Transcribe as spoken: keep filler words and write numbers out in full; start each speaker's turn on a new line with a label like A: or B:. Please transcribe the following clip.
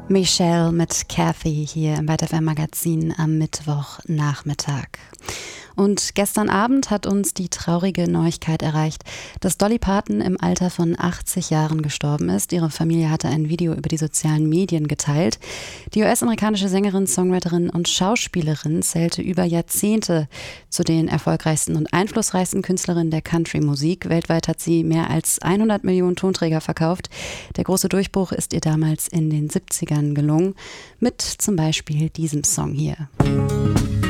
A: Michelle mit Kathy hier im Byte F M Magazin am Mittwochnachmittag. Und gestern Abend hat uns die traurige Neuigkeit erreicht, dass Dolly Parton im Alter von achtzig Jahren gestorben ist. Ihre Familie hatte ein Video über die sozialen Medien geteilt. Die U S-amerikanische Sängerin, Songwriterin und Schauspielerin zählte über Jahrzehnte zu den erfolgreichsten und einflussreichsten Künstlerinnen der Country-Musik. Weltweit hat sie mehr als hundert Millionen Tonträger verkauft. Der große Durchbruch ist ihr damals in den siebzigern gelungen, mit zum Beispiel diesem Song hier.